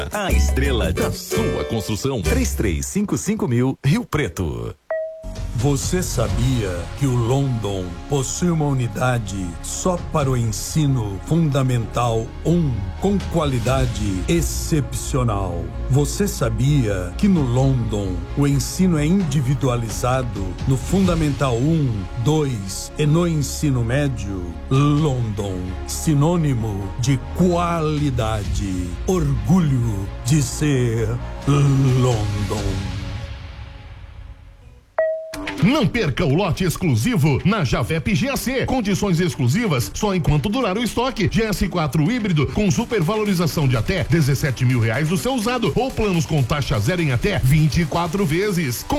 A estrela da sua construção. 3355.000 Rio Preto. Você sabia que o London possui uma unidade só para o ensino fundamental 1 com qualidade excepcional? Você sabia que no London o ensino é individualizado no fundamental 1, 2 e no ensino médio? London, sinônimo de qualidade, orgulho de ser London. Não perca o lote exclusivo na Javep GAC. Condições exclusivas só enquanto durar o estoque. GS4 híbrido com supervalorização de até R$17.000 do seu usado ou planos com taxa zero em até 24 vezes.